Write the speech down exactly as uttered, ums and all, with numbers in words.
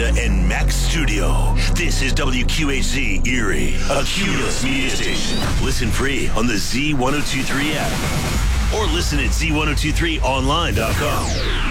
Miranda and Max Studio. This is W Q H Z Erie, a Cumulus media station. Listen free on the Z ten twenty-three app or listen at Z ten twenty-three online dot com.